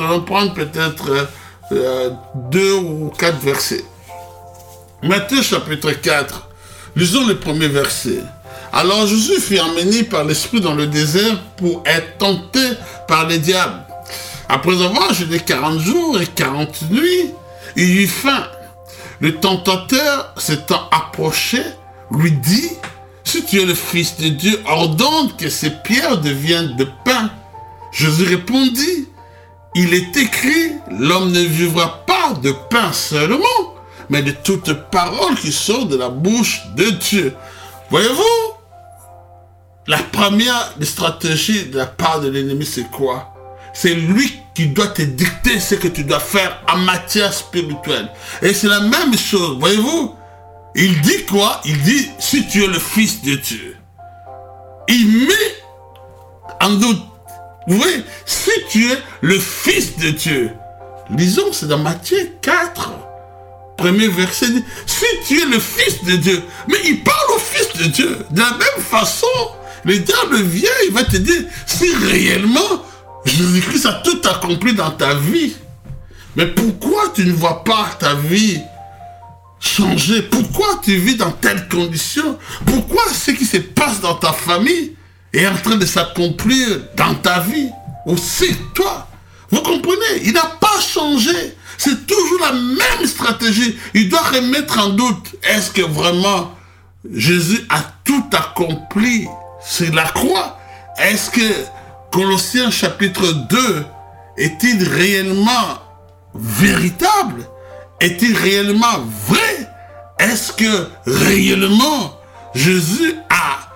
allons prendre peut-être 2 ou 4 versets. Matthieu chapitre 4, lisons le premier verset. Alors Jésus fut emmené par l'Esprit dans le désert pour être tenté par le diable. Après avoir jeûné 40 jours et 40 nuits, il eut faim. Le tentateur s'étant approché, lui dit, « Si tu es le Fils de Dieu, ordonne que ces pierres deviennent de pain. » Jésus répondit, « Il est écrit, l'homme ne vivra pas de pain seulement, mais de toute parole qui sort de la bouche de Dieu. » Voyez-vous, la première des stratégies de la part de l'ennemi, c'est quoi? C'est lui qui doit te dicter ce que tu dois faire en matière spirituelle. Et c'est la même chose, voyez-vous. Il dit quoi? Il dit, si tu es le Fils de Dieu. Il met en doute. Vous voyez, si tu es le Fils de Dieu. Lisons, c'est dans Matthieu 4. Premier verset dit, si tu es le Fils de Dieu. Mais il parle au Fils de Dieu. De la même façon, le diable vient, il va te dire, si réellement Jésus-Christ a tout accompli dans ta vie, mais pourquoi tu ne vois pas ta vie changer? Pourquoi tu vis dans telles conditions? Pourquoi ce qui se passe dans ta famille est en train de s'accomplir dans ta vie? Aussi, toi, vous comprenez? Il n'a pas changé. C'est toujours la même stratégie. Il doit remettre en doute. Est-ce que vraiment Jésus a tout accompli sur la croix? Est-ce que Colossiens chapitre 2 est-il réellement véritable? Est-il réellement vrai? Est-ce que réellement Jésus a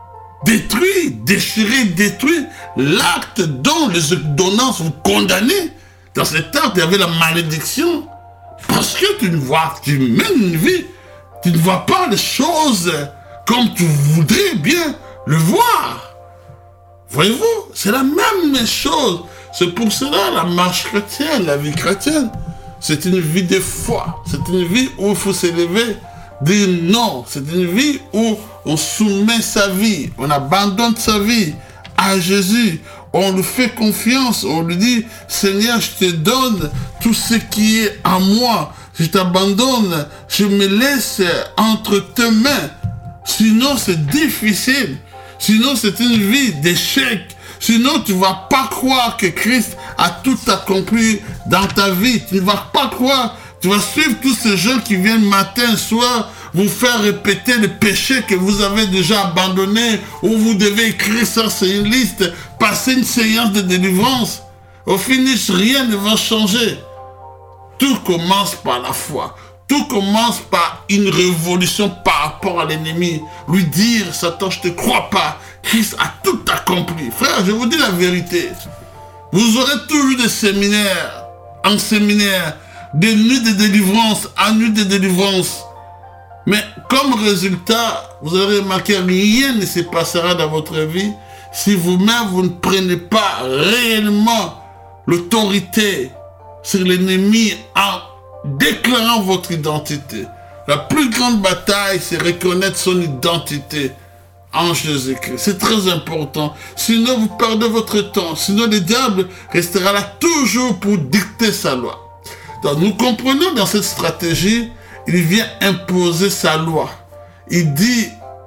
détruit l'acte dont les ordonnances vous condamnaient? Dans cet acte, il y avait la malédiction. Parce que tu mènes une vie, tu ne vois pas les choses comme tu voudrais bien le voir. Voyez-vous, c'est la même chose. C'est pour cela la marche chrétienne, la vie chrétienne, c'est une vie de foi. C'est une vie où il faut s'élever, dire non. C'est une vie où on soumet sa vie, on abandonne sa vie à Jésus. On lui fait confiance, on lui dit, Seigneur, je te donne tout ce qui est à moi. Je t'abandonne, je me laisse entre tes mains. Sinon, c'est difficile. Sinon, c'est une vie d'échec. Sinon, tu ne vas pas croire que Christ a tout accompli dans ta vie. Tu ne vas pas croire. Tu vas suivre tous ces gens qui viennent matin, soir, vous faire répéter les péchés que vous avez déjà abandonnés, ou vous devez écrire ça sur une liste, passer une séance de délivrance. Au finish, rien ne va changer. Tout commence par la foi. Tout commence par une révolution par rapport à l'ennemi. Lui dire, Satan, je ne te crois pas. Christ a tout accompli. Frère, je vous dis la vérité. Vous aurez toujours des séminaires, en séminaire, des nuits de délivrance, en nuit de délivrance. Mais comme résultat, vous aurez remarqué, rien ne se passera dans votre vie si vous-même, vous ne prenez pas réellement l'autorité sur l'ennemi en déclarant votre identité. La plus grande bataille, c'est reconnaître son identité en Jésus-Christ. C'est très important. Sinon, vous perdez votre temps. Sinon, le diable restera là toujours pour dicter sa loi. Donc, nous comprenons dans cette stratégie, il vient imposer sa loi. Il dit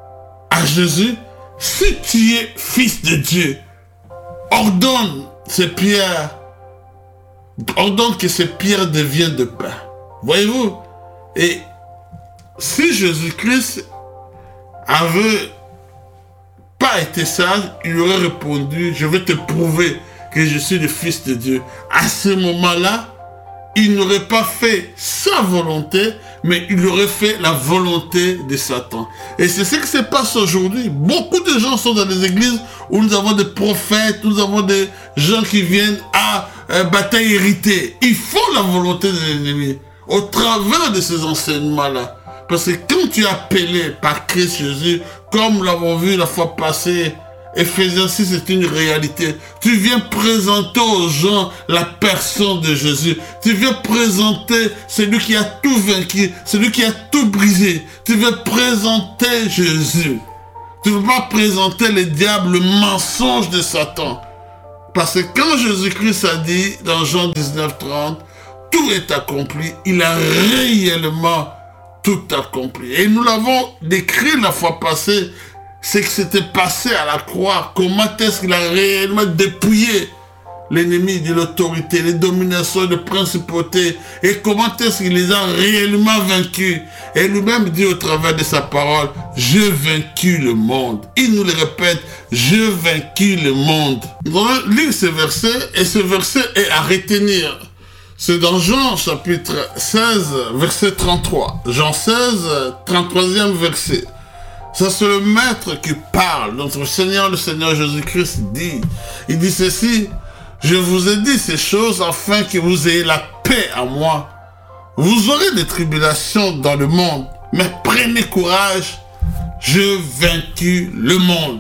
à Jésus, si tu es fils de Dieu, ordonne que ces pierres deviennent de pain. Voyez-vous? Et si Jésus-Christ avait pas été sage, il aurait répondu, je vais te prouver que je suis le Fils de Dieu. À ce moment-là, il n'aurait pas fait sa volonté, mais il aurait fait la volonté de Satan. Et c'est ce qui se passe aujourd'hui. Beaucoup de gens sont dans des églises où nous avons des prophètes, nous avons des gens qui viennent à bataille héritée. Ils font la volonté de l'ennemi au travers de ces enseignements-là. Parce que quand tu es appelé par Christ Jésus, comme nous l'avons vu la fois passée, Ephésiens 6, c'est une réalité. Tu viens présenter aux gens la personne de Jésus. Tu viens présenter celui qui a tout vaincu, celui qui a tout brisé. Tu viens présenter Jésus. Tu ne veux pas présenter le diable, le mensonge de Satan. Parce que quand Jésus-Christ a dit dans Jean 19:30, tout est accompli, il a réellement tout accompli. Et nous l'avons décrit la fois passée, c'est que c'était passé à la croix. Comment est-ce qu'il a réellement dépouillé l'ennemi de l'autorité, les dominations, les principautés, et comment est-ce qu'il les a réellement vaincus. Et lui-même dit au travers de sa parole, j'ai vaincu le monde. Il nous le répète, j'ai vaincu le monde. Nous allons lire ce verset, et ce verset est à retenir. C'est dans Jean chapitre 16, verset 33. Jean 16, 33e verset. Ça, c'est le maître qui parle. Notre Seigneur, le Seigneur Jésus-Christ dit, il dit ceci, je vous ai dit ces choses afin que vous ayez la paix en moi. Vous aurez des tribulations dans le monde, mais prenez courage, j'ai vaincu le monde.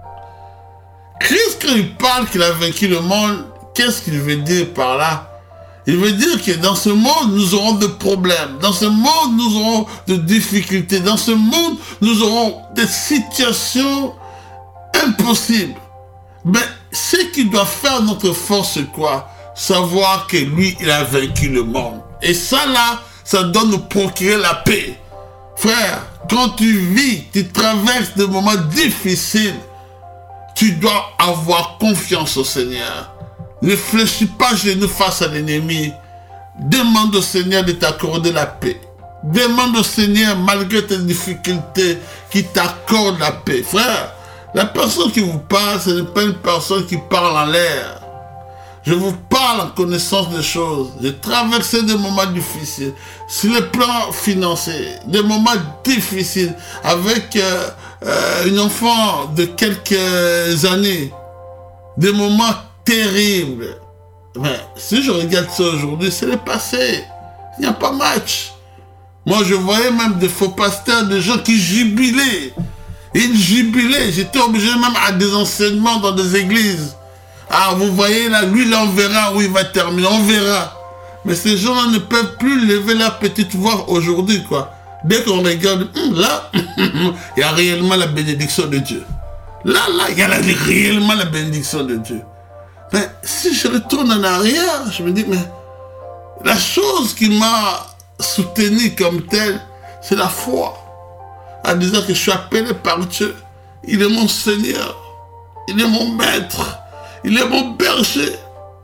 Christ, quand il parle qu'il a vaincu le monde, qu'est-ce qu'il veut dire par là? Il veut dire que dans ce monde, nous aurons des problèmes. Dans ce monde, nous aurons des difficultés. Dans ce monde, nous aurons des situations impossibles. Mais ce qui doit faire notre force, c'est quoi? Savoir que lui, il a vaincu le monde. Et ça, là, ça doit nous procurer la paix. Frère, quand tu vis, tu traverses des moments difficiles, tu dois avoir confiance au Seigneur. Ne fléchis pas genoux face à l'ennemi. Demande au Seigneur de t'accorder la paix. Demande au Seigneur, malgré tes difficultés, qu'il t'accorde la paix. Frère, la personne qui vous parle, ce n'est pas une personne qui parle en l'air. Je vous parle en connaissance des choses. J'ai traversé des moments difficiles. Sur le plan financier, des moments difficiles avec une enfant de quelques années. Des moments terribles. Mais si je regarde ça aujourd'hui, c'est le passé. Il n'y a pas match. Moi, je voyais même des faux pasteurs, des gens qui jubilaient. Ils jubilaient. J'étais obligé même à des enseignements dans des églises. Ah, vous voyez là, lui, là, on verra où il va terminer. On verra. Mais ces gens-là ne peuvent plus lever la petite voix aujourd'hui, quoi. Dès qu'on regarde, là, il y a réellement la bénédiction de Dieu. Là, il y a réellement la bénédiction de Dieu. Mais si je retourne en arrière, je me dis, mais la chose qui m'a soutenu comme tel, c'est la foi. En disant que je suis appelé par Dieu. Il est mon Seigneur. Il est mon maître. Il est mon berger.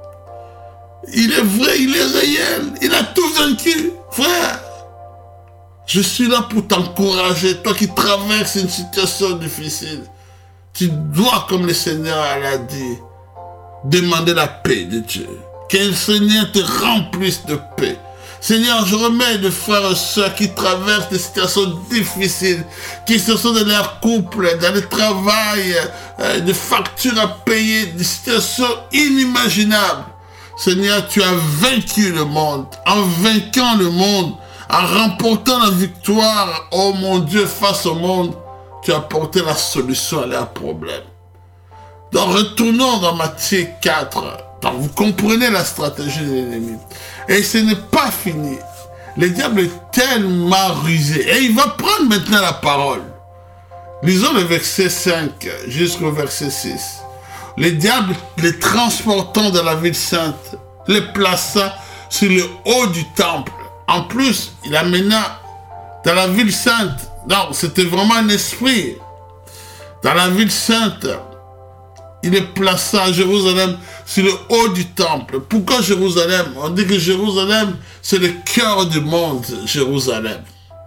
Il est vrai, il est réel. Il a tout vaincu. Frère, je suis là pour t'encourager. Toi qui traverses une situation difficile, tu dois, comme le Seigneur l'a dit, demander la paix de Dieu. Que le Seigneur te remplisse de paix. Seigneur, je remets des frères et sœurs qui traversent des situations difficiles, qui se sont dans leur couple, dans le travail, des factures à payer, des situations inimaginables. Seigneur, tu as vaincu le monde. En vainquant le monde, en remportant la victoire, oh mon Dieu, face au monde, tu as apporté la solution à leurs problèmes. Donc retournons dans Matthieu 4. Donc, vous comprenez la stratégie de l'ennemi. Et ce n'est pas fini. Le diable est tellement rusé. Et il va prendre maintenant la parole. Lisons le verset 5 jusqu'au verset 6. Le diable, les transportant dans la ville sainte, les plaça sur le haut du temple. En plus, il amena dans la ville sainte. Donc, c'était vraiment un esprit. Dans la ville sainte, il est placé à Jérusalem sur le haut du temple. Pourquoi Jérusalem? On dit que Jérusalem, c'est le cœur du monde, Jérusalem.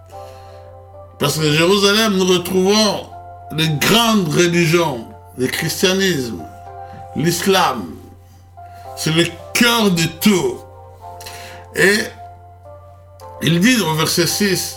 Parce que Jérusalem, nous retrouvons les grandes religions, le christianisme, l'islam. C'est le cœur de tout. Et il dit au verset 6,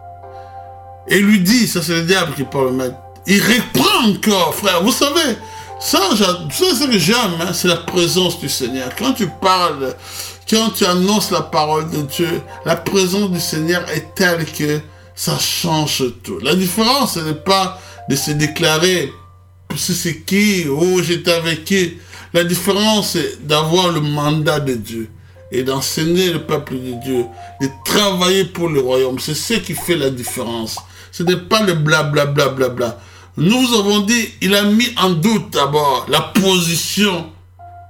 et il lui dit, ça c'est le diable qui parle maintenant, il reprend encore, frère, vous savez, ça, c'est ce que j'aime, hein, c'est la présence du Seigneur. Quand tu parles, quand tu annonces la parole de Dieu, la présence du Seigneur est telle que ça change tout. La différence, ce n'est pas de se déclarer, c'est qui, oh, j'étais avec qui. La différence, c'est d'avoir le mandat de Dieu et d'enseigner le peuple de Dieu, de travailler pour le royaume. C'est ce qui fait la différence. Ce n'est pas le blablabla. Bla, bla, bla. Nous avons dit, il a mis en doute d'abord la position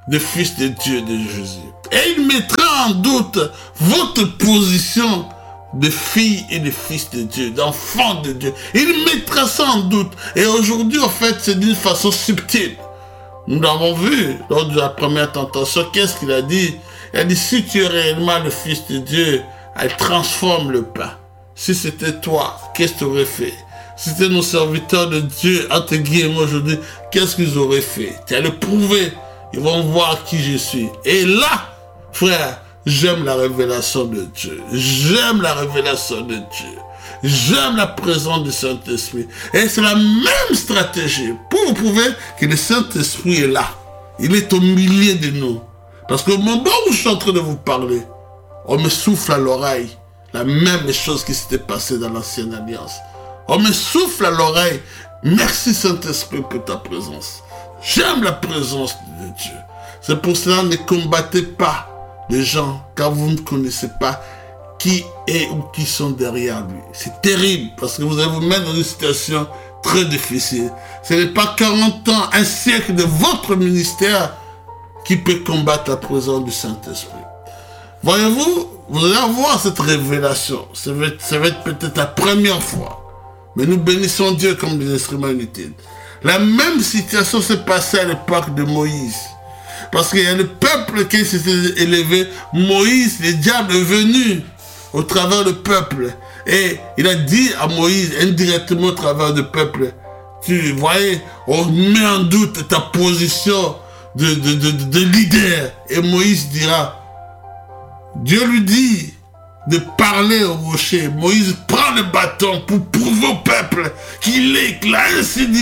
de fils de Dieu de Jésus. Et il mettra en doute votre position de fille et de fils de Dieu, d'enfant de Dieu. Il mettra ça en doute. Et aujourd'hui, en fait, c'est d'une façon subtile. Nous l'avons vu lors de la première tentation. Qu'est-ce qu'il a dit? Il a dit, si tu es réellement le fils de Dieu, elle transforme le pain. Si c'était toi, qu'est-ce que tu aurais fait? Si c'était nos serviteurs de Dieu, entre guillemets aujourd'hui, qu'est-ce qu'ils auraient fait? Tu as le prouver. Ils vont voir qui je suis. Et là, frère, j'aime la révélation de Dieu. J'aime la révélation de Dieu. J'aime la présence du Saint-Esprit. Et c'est la même stratégie pour vous prouver que le Saint-Esprit est là. Il est au milieu de nous. Parce qu'au moment où je suis en train de vous parler, on me souffle à l'oreille la même chose qui s'était passée dans l'ancienne alliance. On me souffle à l'oreille. Merci Saint-Esprit pour ta présence. J'aime la présence de Dieu. C'est pour cela, ne combattez pas les gens car vous ne connaissez pas qui est ou qui sont derrière lui. C'est terrible parce que vous allez vous mettre dans une situation très difficile. Ce n'est pas 40 ans, un siècle de votre ministère qui peut combattre la présence du Saint-Esprit. Voyez-vous, vous allez avoir cette révélation. Ça va être peut-être la première fois. Mais nous bénissons Dieu comme des instruments inutiles. La même situation s'est passée à l'époque de Moïse. Parce qu'il y a le peuple qui s'était élevé. Moïse, le diable est venu au travers du peuple. Et il a dit à Moïse, indirectement au travers du peuple, tu voyais, on met en doute ta position de leader. Et Moïse dira, Dieu lui dit de parler au rocher. Moïse prend le bâton pour prouver au peuple qu'il a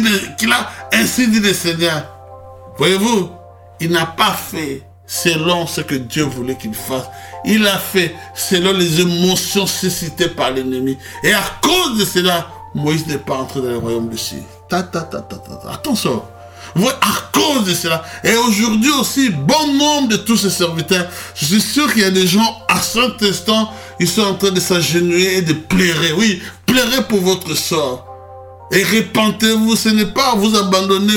ainsi dit le Seigneur. Voyez-vous, il n'a pas fait selon ce que Dieu voulait qu'il fasse. Il a fait selon les émotions suscitées par l'ennemi. Et à cause de cela, Moïse n'est pas entré dans le royaume de Dieu. Attention. À cause de cela. Et aujourd'hui aussi, bon nombre de tous ces serviteurs, je suis sûr qu'il y a des gens à cet instant, ils sont en train de s'agenouiller et de pleurer. Oui, pleurez pour votre sort. Et repentez-vous, ce n'est pas vous abandonner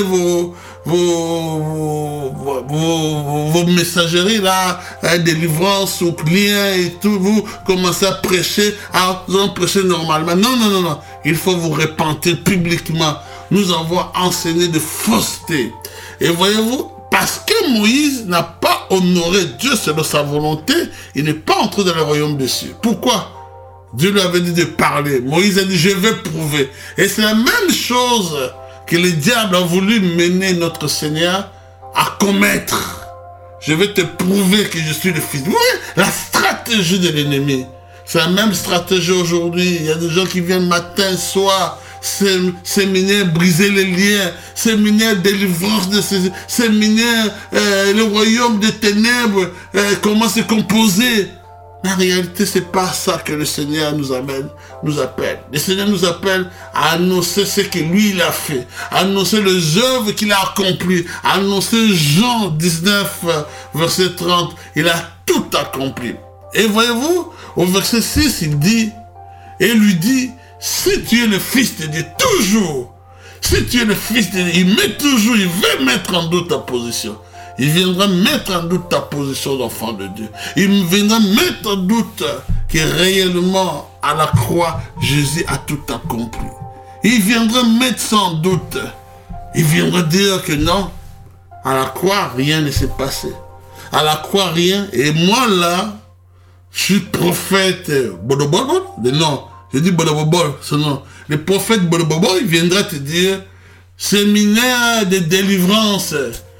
vos messageries là, délivrance ou clients et tout, vous commencez à prêcher, vous prêcher normalement. Non. Il faut vous repentir publiquement. Nous avons enseigné de fausseté. Et voyez-vous, parce que Moïse n'a pas honoré Dieu selon sa volonté, il n'est pas entré dans le royaume des cieux. Pourquoi? Dieu lui avait dit de parler. Moïse a dit, je vais prouver. Et c'est la même chose que le diable a voulu mener notre Seigneur à commettre. Je vais te prouver que je suis le Fils. Vous voyez, la stratégie de l'ennemi. C'est la même stratégie aujourd'hui. Il y a des gens qui viennent matin, soir, séminaire, briser les liens, séminaire, délivrance de ces séminaire, le royaume des ténèbres, comment se composer. Mais en réalité, c'est pas ça que le Seigneur nous appelle. Le Seigneur nous appelle à annoncer ce que lui, il a fait, à annoncer les œuvres qu'il a accomplies, à annoncer Jean 19, verset 30, il a tout accompli. Et voyez-vous, au verset 6, il dit, et lui dit, si tu es le Fils de Dieu, toujours, si tu es le Fils de Dieu, il veut mettre en doute ta position. Il viendra mettre en doute ta position d'enfant de Dieu. Il viendra mettre en doute que réellement, à la croix, Jésus a tout accompli. Il viendra mettre ça en doute. Il viendra dire que non, à la croix, rien ne s'est passé. À la croix, rien. Et moi, là, je suis prophète Bodobol. Non, je dis Bodobol, ce nom. Le prophète Bodobol, il viendra te dire, séminaire de délivrance.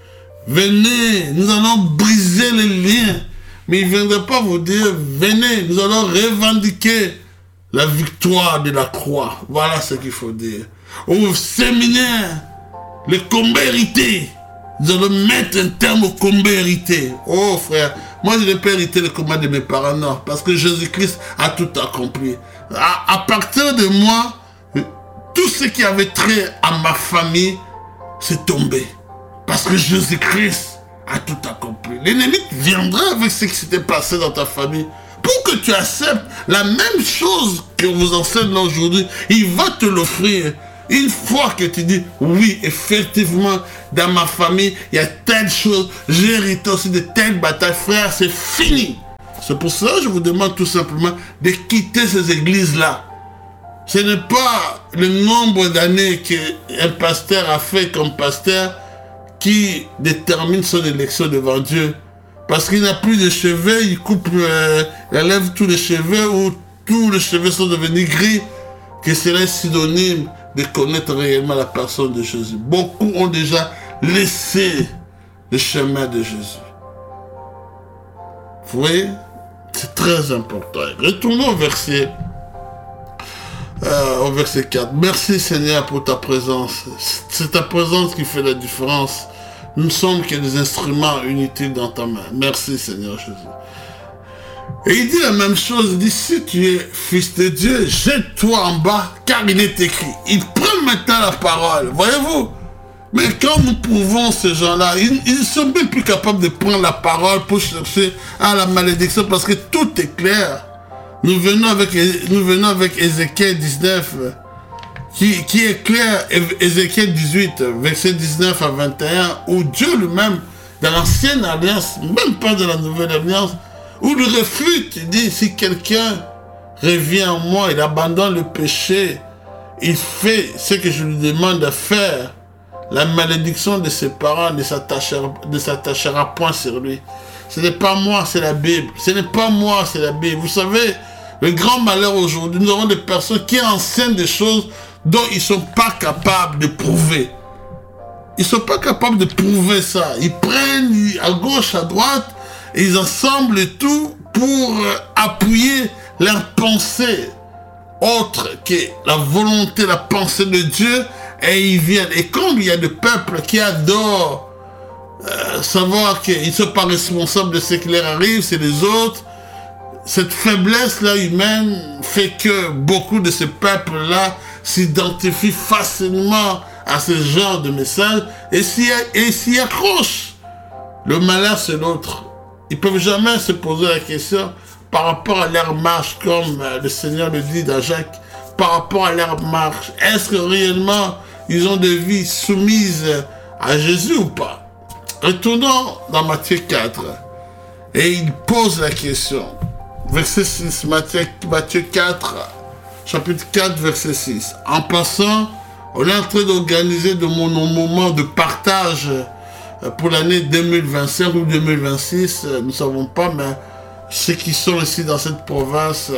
Venez, nous allons briser les liens. Mais il ne viendra pas vous dire, venez, nous allons revendiquer la victoire de la croix. Voilà ce qu'il faut dire. Au séminaire, le combat hérité. Nous allons mettre un terme au combat hérité. Oh frère, moi je n'ai pas hérité le combat de mes parents, non. Parce que Jésus-Christ a tout accompli. À partir de moi, tout ce qui avait trait à ma famille, c'est tombé. Parce que Jésus-Christ a tout accompli. L'ennemi viendra avec ce qui s'était passé dans ta famille. Pour que tu acceptes la même chose que vous enseigne aujourd'hui, il va te l'offrir. Une fois que tu dis, oui, effectivement, dans ma famille, il y a telle chose, j'ai hérité aussi de telle bataille, frère, c'est fini. C'est pour cela que je vous demande tout simplement de quitter ces églises-là. Ce n'est pas le nombre d'années qu'un pasteur a fait comme pasteur qui détermine son élection devant Dieu. Parce qu'il n'a plus de cheveux, il coupe, il enlève tous les cheveux ou tous les cheveux sont devenus gris, que cela est synonyme de connaître réellement la personne de Jésus. Beaucoup ont déjà laissé le chemin de Jésus. Vous voyez, c'est très important. Retournons au verset 4. Merci Seigneur pour ta présence. C'est ta présence qui fait la différence. Nous ne sommes que des instruments inutiles dans ta main. Merci Seigneur Jésus. Et il dit la même chose, il dit, si tu es fils de Dieu, jette-toi en bas, car il est écrit. Il prend maintenant la parole, voyez-vous. Mais quand nous prouvons ces gens-là, ils sont même plus capables de prendre la parole pour chercher à la malédiction, parce que tout est clair. Nous venons avec Ézéchiel 19, qui est clair, Ézéchiel 18, verset 19 à 21, où Dieu lui-même, dans l'ancienne alliance, même pas de la nouvelle alliance, où il refute, il dit, si quelqu'un revient en moi, il abandonne le péché, il fait ce que je lui demande de faire, la malédiction de ses parents ne s'attachera point sur lui. Ce n'est pas moi, c'est la Bible. Ce n'est pas moi, c'est la Bible. Vous savez, le grand malheur aujourd'hui, nous avons des personnes qui enseignent des choses dont ils ne sont pas capables de prouver. Ils ne sont pas capables de prouver ça. Ils prennent à gauche, à droite, et ils assemblent tout pour appuyer leur pensée autre que la volonté, la pensée de Dieu, et ils viennent. Et comme il y a des peuples qui adorent savoir qu'ils ne sont pas responsables de ce qui leur arrive, c'est les autres, cette faiblesse-là humaine fait que beaucoup de ces peuples-là s'identifient facilement à ce genre de message et s'y accrochent. Le malheur, c'est l'autre. Ils ne peuvent jamais se poser la question par rapport à leur marche, comme le Seigneur le dit dans Jacques, par rapport à leur marche. Est-ce que réellement ils ont des vies soumises à Jésus ou pas? Retournons dans Matthieu 4. Et il pose la question. Verset 6, Matthieu 4, chapitre 4, verset 6. En passant, on est en train d'organiser mon moment de partage pour l'année 2025 ou 2026, nous ne savons pas, mais ceux qui sont ici dans cette province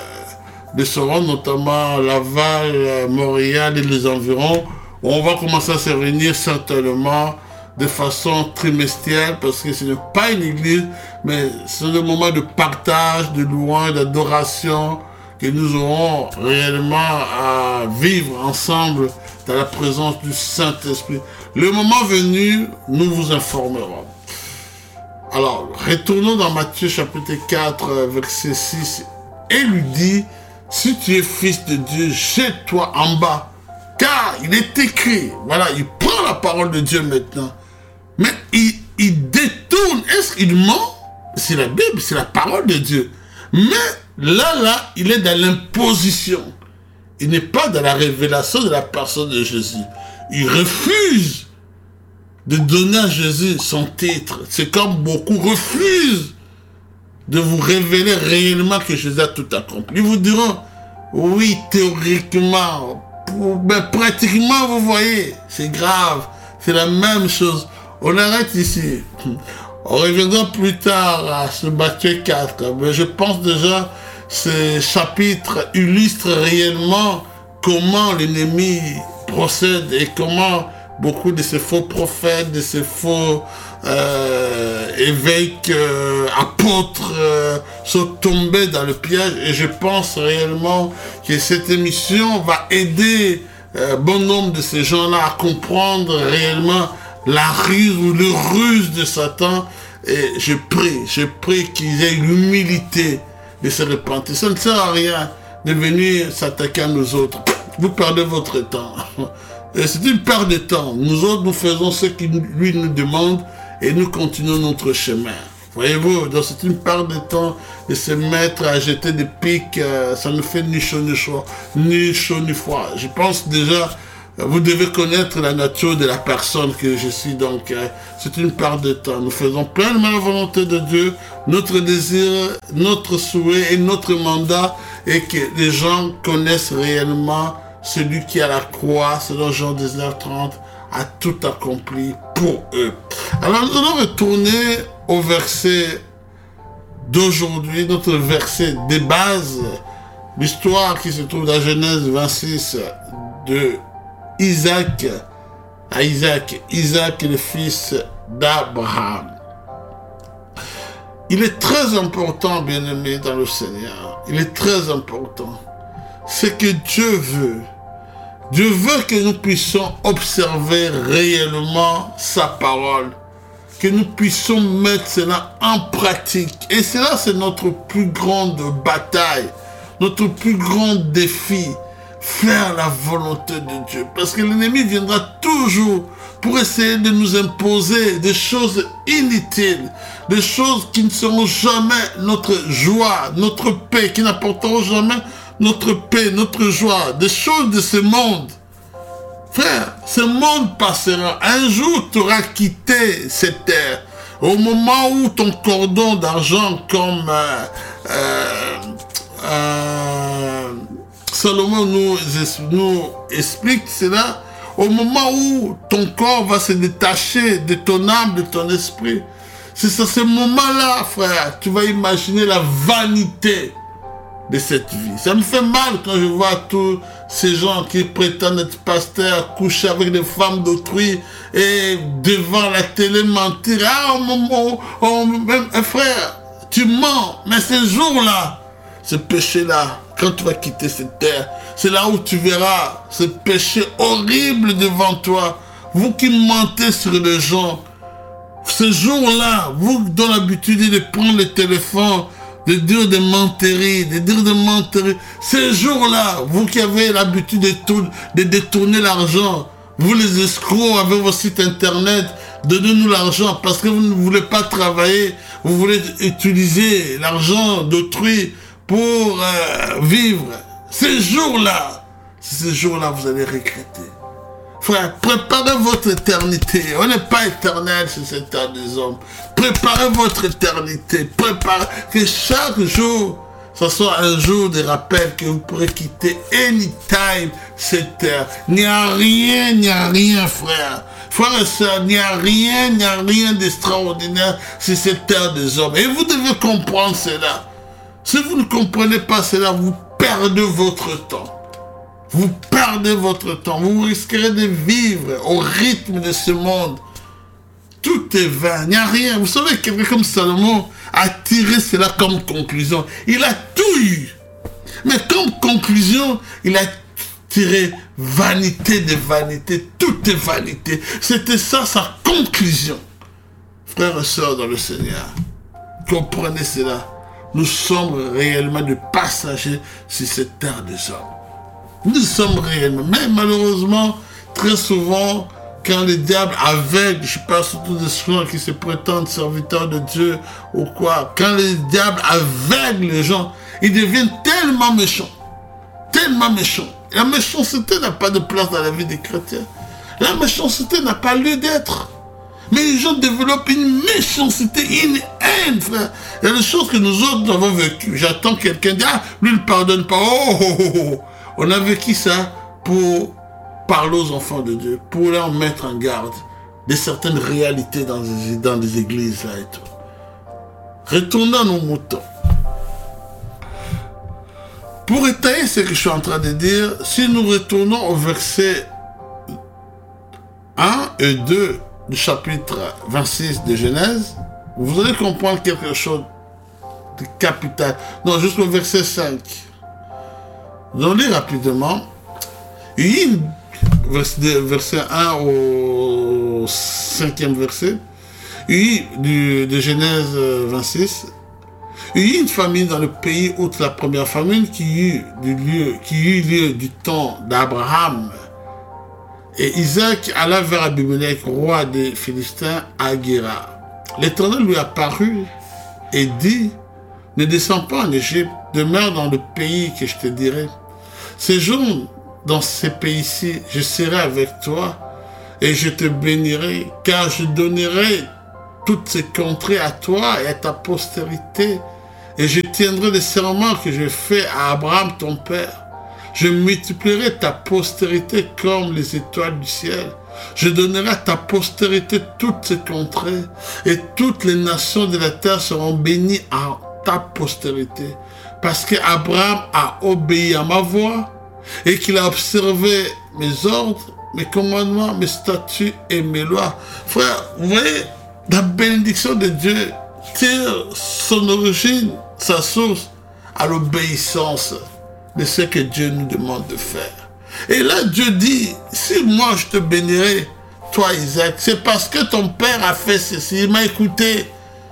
de Sorogne, notamment Laval, Montréal et les environs, on va commencer à se réunir certainement de façon trimestrielle, parce que ce n'est pas une église, mais c'est le moment de partage, de louange, d'adoration, que nous aurons réellement à vivre ensemble dans la présence du Saint-Esprit. Le moment venu, nous vous informerons. Alors, retournons dans Matthieu chapitre 4, verset 6, et lui dit, si tu es fils de Dieu, jette-toi en bas, car il est écrit. Voilà, il prend la parole de Dieu maintenant. Mais il détourne. Est-ce qu'il ment? C'est la Bible, c'est la parole de Dieu. Mais là, il est dans l'imposition. Il n'est pas dans la révélation de la personne de Jésus. Il refuse de donner à Jésus son titre. C'est comme beaucoup refusent de vous révéler réellement que Jésus a tout accompli. Ils vous diront, oui, théoriquement, mais pratiquement, vous voyez, c'est grave. C'est la même chose. On arrête ici. On reviendra plus tard à ce Matthieu 4. Mais je pense déjà ce chapitre illustre réellement comment l'ennemi procède et comment beaucoup de ces faux prophètes, de ces faux évêques, apôtres sont tombés dans le piège. Et je pense réellement que cette émission va aider bon nombre de ces gens-là à comprendre réellement la ruse ou le ruse de Satan. Et je prie qu'ils aient l'humilité de se repentir. Ça ne sert à rien de venir s'attaquer à nous autres. Vous perdez votre temps. C'est une perte de temps. Nous autres, nous faisons ce qu'il lui nous demande et nous continuons notre chemin. Voyez-vous, donc c'est une perte de temps de se mettre à jeter des pics. Ça ne fait ni chaud ni froid. Je pense déjà, vous devez connaître la nature de la personne que je suis. Donc, c'est une part de temps. Nous faisons pleinement la volonté de Dieu, notre désir, notre souhait et notre mandat, et que les gens connaissent réellement celui qui à la croix, selon Jean 19:30, a tout accompli pour eux. Alors, nous allons retourner au verset d'aujourd'hui, notre verset de base, l'histoire qui se trouve dans Genèse 26 de Isaac, Isaac est le fils d'Abraham. Il est très important, bien-aimé dans le Seigneur, il est très important. C'est que Dieu veut que nous puissions observer réellement sa parole, que nous puissions mettre cela en pratique. Et cela, c'est notre plus grande bataille, notre plus grand défi, faire la volonté de Dieu. Parce que l'ennemi viendra toujours pour essayer de nous imposer des choses inutiles, des choses qui ne seront jamais notre joie, notre paix, qui n'apporteront jamais notre paix, notre joie, des choses de ce monde. Frère, ce monde passera. Un jour, tu auras quitté cette terre. Au moment où ton cordon d'argent, comme Salomon nous explique cela, au moment où ton corps va se détacher de ton âme, de ton esprit, c'est à ce moment-là, frère, tu vas imaginer la vanité de cette vie. Ça me fait mal quand je vois tous ces gens qui prétendent être pasteurs, coucher avec des femmes d'autrui et devant la télé mentir. Ah, frère, tu mens. Mais ce jour-là, ce péché-là, quand tu vas quitter cette terre, c'est là où tu verras ce péché horrible devant toi. Vous qui mentez sur les gens, ce jour-là, vous donnez l'habitude de prendre le téléphone, de dire des menteries, Ces jours-là, vous qui avez l'habitude de détourner l'argent, vous les escrocs avec vos sites internet, donnez-nous l'argent parce que vous ne voulez pas travailler, vous voulez utiliser l'argent d'autrui pour vivre. Ces jours-là, vous allez regretter. Frère, préparez votre éternité. On n'est pas éternel sur cette terre des hommes. Préparez votre éternité. Préparez que chaque jour, ce soit un jour de rappel que vous pourrez quitter anytime cette terre. Il n'y a rien, frère. Frère et soeur, il n'y a rien d'extraordinaire sur cette terre des hommes. Et vous devez comprendre cela. Si vous ne comprenez pas cela, vous perdez votre temps. Vous perdez votre temps, vous risquerez de vivre au rythme de ce monde. Tout est vain, il n'y a rien. Vous savez, quelqu'un comme Salomon a tiré cela comme conclusion. Il a tout eu. Mais comme conclusion, il a tiré vanité de vanité. Tout est vanité. C'était ça sa conclusion. Frères et sœurs dans le Seigneur, comprenez cela. Nous sommes réellement des passagers sur cette terre des hommes. Nous sommes réellement, mais malheureusement, très souvent, quand le diable aveugle, je parle surtout des gens qui se prétendent serviteurs de Dieu ou quoi, quand le diable aveugle les gens, ils deviennent tellement méchants. La méchanceté n'a pas de place dans la vie des chrétiens. La méchanceté n'a pas lieu d'être. Mais les gens développent une méchanceté, une haine, frère. Il y a des choses que nous autres avons vécues. J'attends quelqu'un dire, ah, lui ne pardonne pas. Oh. On a vécu ça pour parler aux enfants de Dieu, pour leur mettre en garde de certaines réalités dans des églises là et tout. Retournons à nos moutons. Pour étayer ce que je suis en train de dire, si nous retournons au verset 1 et 2 du chapitre 26 de Genèse, vous allez comprendre quelque chose de capital. Non, jusqu'au verset 5. Nous allons lire rapidement. Il y a verset 1 au 5e verset. De Genèse 26. Il y a une famine dans le pays outre la première famine qui eut lieu du temps d'Abraham. Et Isaac alla vers Abimelech, roi des Philistins, à Guéra. L'Éternel lui apparut et dit, ne descends pas en Égypte, demeure dans le pays que je te dirai. Séjourne dans ces pays-ci, je serai avec toi et je te bénirai, car je donnerai toutes ces contrées à toi et à ta postérité, et je tiendrai les serments que je fais à Abraham ton père. Je multiplierai ta postérité comme les étoiles du ciel. Je donnerai à ta postérité toutes ces contrées, et toutes les nations de la terre seront bénies à ta postérité, parce qu'Abraham a obéi à ma voix, et qu'il a observé mes ordres, mes commandements, mes statuts et mes lois. Frère, vous voyez, la bénédiction de Dieu tire son origine, sa source, à l'obéissance de ce que Dieu nous demande de faire. Et là, Dieu dit, si moi je te bénirai, toi Isaac, c'est parce que ton père a fait ceci, il m'a écouté.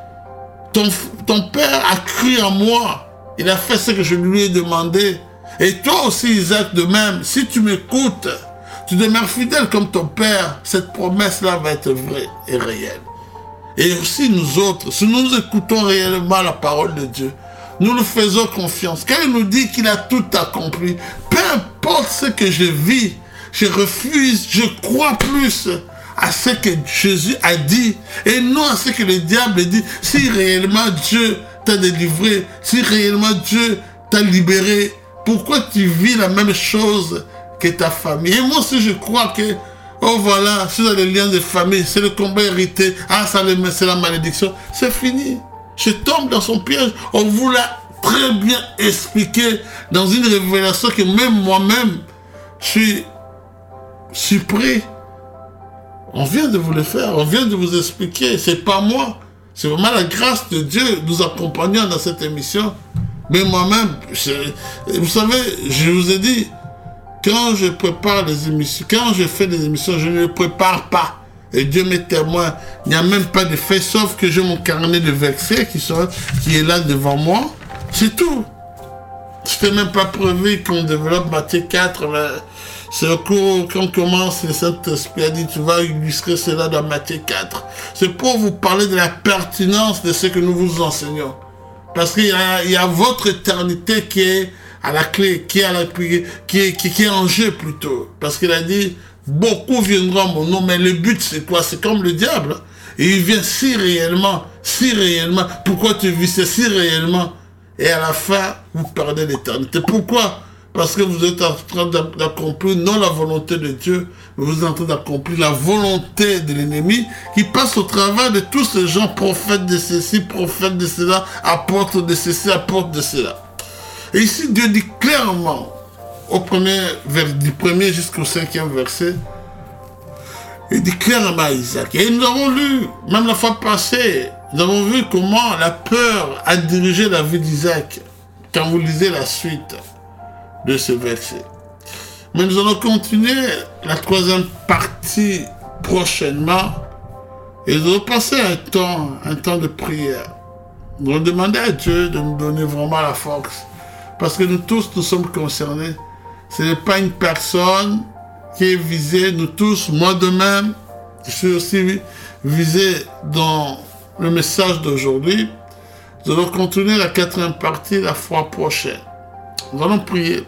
Ton père a cru en moi, il a fait ce que je lui ai demandé. Et toi aussi Isaac, de même, si tu m'écoutes, tu demeures fidèle comme ton père, cette promesse-là va être vraie et réelle. Et aussi nous autres, si nous écoutons réellement la parole de Dieu, nous lui faisons confiance. Quand il nous dit qu'il a tout accompli, peu importe ce que je vis, je refuse, je crois plus à ce que Jésus a dit et non à ce que le diable dit. Si réellement Dieu t'a délivré, si réellement Dieu t'a libéré, pourquoi tu vis la même chose que ta famille? Et moi aussi je crois que, oh voilà, c'est dans les liens de famille, c'est le combat hérité, ah ça c'est la malédiction, c'est fini. Je tombe dans son piège. On vous l'a très bien expliqué dans une révélation que même moi-même, je suis pris. On vient de vous le faire, on vient de vous expliquer. C'est pas moi, c'est vraiment la grâce de Dieu nous accompagnant dans cette émission. Mais moi-même, vous savez, je vous ai dit, quand je prépare les émissions, quand je fais des émissions, je ne les prépare pas. Et Dieu m'est témoin, il n'y a même pas de fait, sauf que j'ai mon carnet de versets qui est là devant moi. C'est tout. Je n'ai même pas prévu qu'on développe Matthieu 4. C'est au cours, quand on commence, le Saint-Esprit a dit, tu vas illustrer cela dans Matthieu 4. C'est pour vous parler de la pertinence de ce que nous vous enseignons. Parce qu'il y a votre éternité qui est à la clé, qui est en jeu plutôt. Parce qu'il a dit, beaucoup viendront à mon nom, mais le but c'est quoi? C'est comme le diable. Et il vient si réellement. Pourquoi tu vis ça si réellement? Et à la fin, vous perdez l'éternité. Pourquoi? Parce que vous êtes en train d'accomplir non la volonté de Dieu, mais vous êtes en train d'accomplir la volonté de l'ennemi qui passe au travers de tous ces gens, prophètes de ceci, prophètes de cela, apôtres de ceci, apôtres de cela. Et ici, Dieu dit clairement, du premier jusqu'au 5e verset, il dit clairement à Isaac. Et nous avons lu, même la fois passée, nous avons vu comment la peur a dirigé la vie d'Isaac, quand vous lisez la suite de ce verset. Mais nous allons continuer la troisième partie prochainement, et nous allons passer un temps de prière. Nous allons demander à Dieu de nous donner vraiment la force, parce que nous tous, nous sommes concernés. Ce n'est pas une personne qui est visée, nous tous, moi de même, je suis aussi visé dans le message d'aujourd'hui. Nous allons continuer la quatrième partie la fois prochaine. Nous allons prier.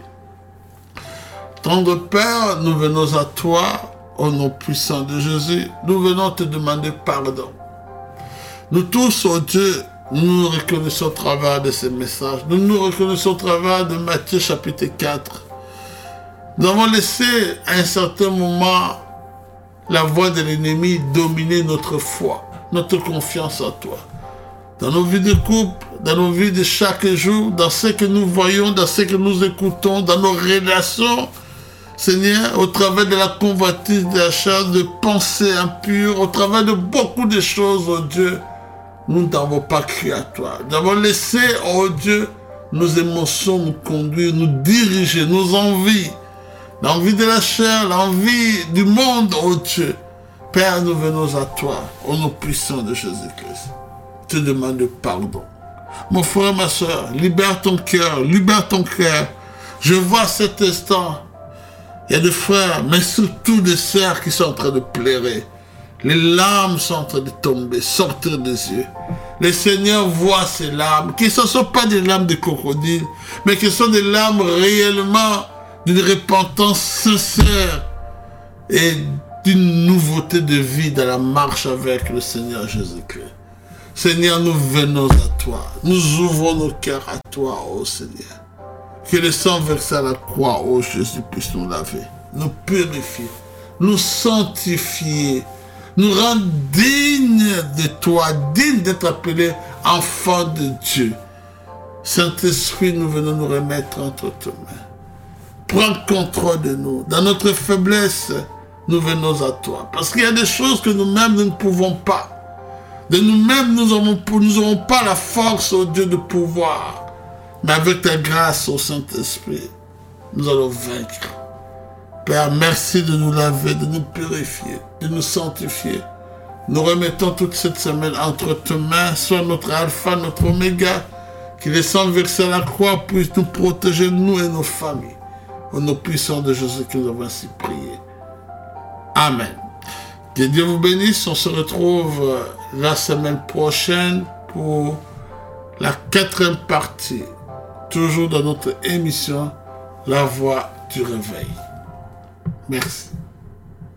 Tendre Père, nous venons à toi, au nom puissant de Jésus. Nous venons te demander pardon. Nous tous, oh Dieu, nous reconnaissons au travers de ces messages. Nous nous reconnaissons au travers de Matthieu chapitre 4. Nous avons laissé à un certain moment la voix de l'ennemi dominer notre foi, notre confiance en toi. Dans nos vies de couple, dans nos vies de chaque jour, dans ce que nous voyons, dans ce que nous écoutons, dans nos relations, Seigneur, au travers de la convoitise, de la chasse, de pensées impures, au travers de beaucoup de choses, oh Dieu, nous n'avons pas cru à toi. Nous avons laissé, oh Dieu, nos émotions nous conduire, nous diriger, nos envies, l'envie de la chair, l'envie du monde, oh Dieu. Père, nous venons à toi, au nom puissant de Jésus-Christ. Je te demande pardon. Mon frère, ma soeur, libère ton cœur, libère ton cœur. Je vois cet instant, il y a des frères, mais surtout des sœurs qui sont en train de pleurer. Les larmes sont en train de tomber, sortir des yeux. Le Seigneur voit ces larmes, qui ne sont pas des larmes de crocodile, mais qui sont des larmes réellement d'une repentance sincère et d'une nouveauté de vie dans la marche avec le Seigneur Jésus-Christ. Seigneur, nous venons à toi. Nous ouvrons nos cœurs à toi, ô Seigneur. Que le sang versé à la croix, ô Jésus, puisse nous laver, nous purifier, nous sanctifier, nous rendre dignes de toi, dignes d'être appelés enfants de Dieu. Saint-Esprit, nous venons nous remettre entre tes mains. Prends contrôle de nous. Dans notre faiblesse, nous venons à toi. Parce qu'il y a des choses que nous-mêmes, nous ne pouvons pas. De nous-mêmes, nous n'aurons pas la force, ô Dieu, de pouvoir. Mais avec ta grâce, ô Saint-Esprit, nous allons vaincre. Père, merci de nous laver, de nous purifier, de nous sanctifier. Nous remettons toute cette semaine entre tes mains, sois notre alpha, notre oméga, que le sang versé à la croix puisse nous protéger, nous et nos familles. Au nom puissant de Jésus que nous avons ainsi prié. Amen. Que Dieu vous bénisse. On se retrouve la semaine prochaine pour la 4e partie, toujours dans notre émission La Voix du Réveil. Merci.